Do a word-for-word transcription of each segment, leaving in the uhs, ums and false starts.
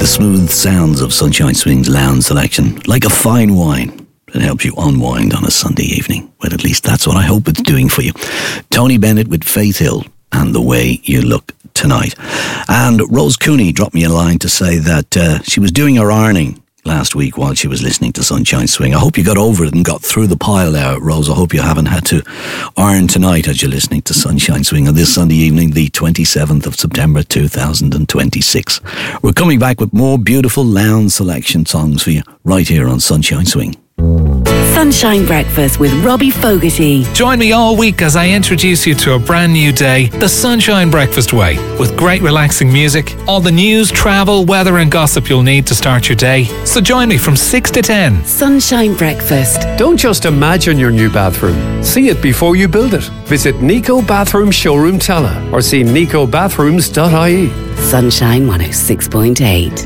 The smooth sounds of Sunshine Swing's lounge selection, like a fine wine. It helps you unwind on a Sunday evening. Well, at least that's what I hope it's doing for you. Tony Bennett with Faith Hill and The Way You Look Tonight. And Rose Cooney dropped me a line to say that uh, she was doing her ironing last week while she was listening to Sunshine Swing. I hope you got over it and got through the pile there, Rose. I hope you haven't had to iron tonight as you're listening to Sunshine Swing on this Sunday evening, the twenty-seventh of September two thousand twenty-six. We're coming back with more beautiful lounge selection songs for you right here on Sunshine Swing. Sunshine Breakfast with Robbie Fogarty. Join me all week as I introduce you to a brand new day, the Sunshine Breakfast Way, with great relaxing music, all the news, travel, weather and gossip you'll need to start your day. So join me from six to ten. Sunshine Breakfast. Don't just imagine your new bathroom. See it before you build it. Visit Nico Bathroom Showroom Tala or see nico bathrooms dot I E. Sunshine one oh six point eight.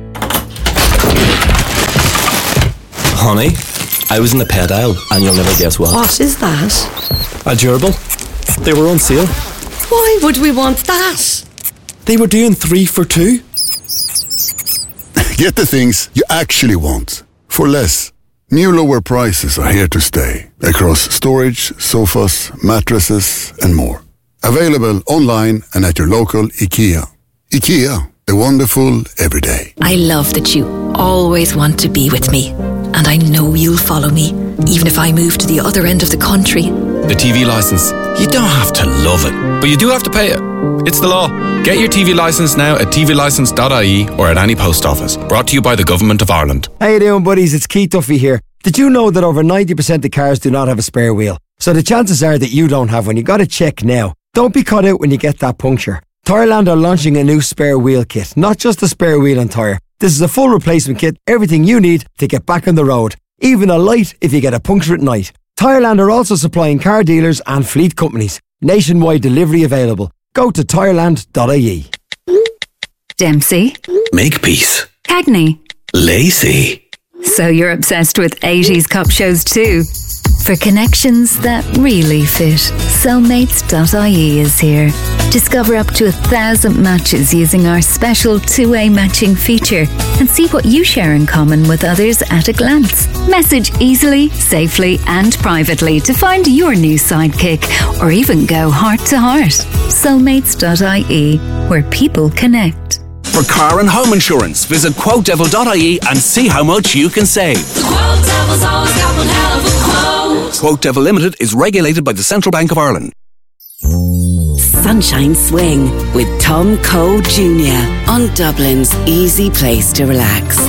Honey, I was in the pet aisle and you'll never guess what. What is that? A gerbil. They were on sale. Why would we want that? They were doing three for two. Get the things you actually want for less. New lower prices are here to stay across storage, sofas, mattresses and more. Available online and at your local IKEA. IKEA, the wonderful everyday. I love that you always want to be with me. And I know you'll follow me, even if I move to the other end of the country. The T V licence. You don't have to love it, but you do have to pay it. It's the law. Get your T V licence now at t v licence dot I E or at any post office. Brought to you by the Government of Ireland. How you doing, buddies? It's Keith Duffy here. Did you know that over ninety percent of cars do not have a spare wheel? So the chances are that you don't have one. You got to check now. Don't be caught out when you get that puncture. Tyreland are launching a new spare wheel kit. Not just a spare wheel and tyre. This is a full replacement kit, everything you need to get back on the road. Even a light if you get a puncture at night. Tyreland are also supplying car dealers and fleet companies. Nationwide delivery available. Go to tyreland dot I E. Dempsey. Makepeace. Cagney. Lacey. So you're obsessed with eighties cop shows too? For connections that really fit, soulmates dot I E is here. Discover up to a thousand matches using our special two-way matching feature and see what you share in common with others at a glance. Message easily, safely and privately to find your new sidekick or even go heart to heart. soulmates dot I E, where people connect. For car and home insurance, visit quote devil dot I E and see how much you can save. The Quote Devil's always got one hell of a quote. Quote Devil Limited is regulated by the Central Bank of Ireland. Sunshine Swing with Tom Cole Junior on Dublin's easy place to relax.